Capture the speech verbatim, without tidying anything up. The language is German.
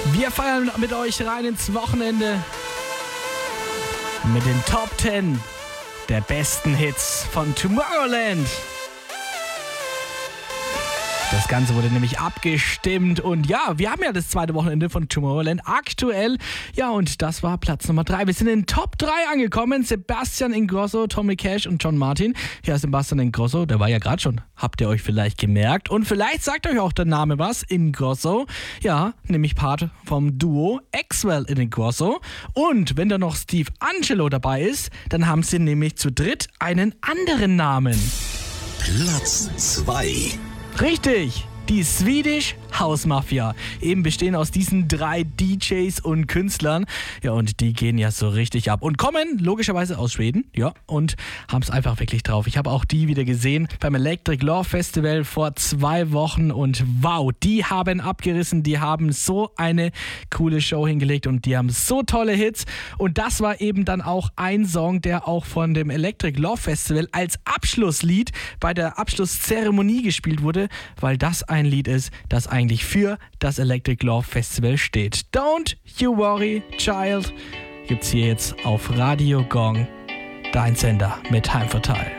Wir feiern mit euch rein ins Wochenende mit den Top zehn der besten Hits von Tomorrowland. Das Ganze wurde nämlich abgestimmt und ja, wir haben ja das zweite Wochenende von Tomorrowland aktuell. Ja, und das war Platz Nummer drei. Wir sind in den Top drei angekommen. Sebastian Ingrosso, Tommy Cash und John Martin. Ja, Sebastian Ingrosso, der war ja gerade schon. Habt ihr euch vielleicht gemerkt? Und vielleicht sagt euch auch der Name was, Ingrosso. Ja, nämlich Part vom Duo Axwell in Ingrosso. Und wenn da noch Steve Angelo dabei ist, dann haben sie nämlich zu dritt einen anderen Namen. Platz zwei. Richtig, die Swedish House Mafia. Eben bestehen aus diesen drei D Js und Künstlern. Ja, und die gehen ja so richtig ab. Und kommen logischerweise aus Schweden. Ja, und haben es einfach wirklich drauf. Ich habe auch die wieder gesehen beim Electric Love Festival vor zwei Wochen. Und wow, die haben abgerissen. Die haben so eine coole Show hingelegt. Und die haben so tolle Hits. Und das war eben dann auch ein Song, der auch von dem Electric Love Festival als Abschlusslied bei der Abschlusszeremonie gespielt wurde. Weil das ein Lied ist, das eigentlich für das Electric Love Festival steht. Don't You Worry, Child gibt's hier jetzt auf Radio Gong, dein Sender mit Heimvorteil.